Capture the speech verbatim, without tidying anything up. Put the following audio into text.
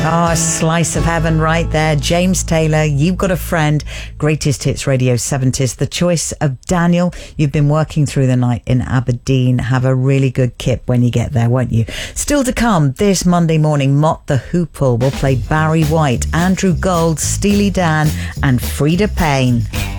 Oh, a slice of heaven right there. James Taylor, You've Got a Friend. Greatest Hits Radio seventies. The choice of Daniel. You've been working through the night in Aberdeen. Have a really good kip when you get there, won't you? Still to come this Monday morning, Mott the Hoople will play Barry White, Andrew Gold, Steely Dan and Frida Payne.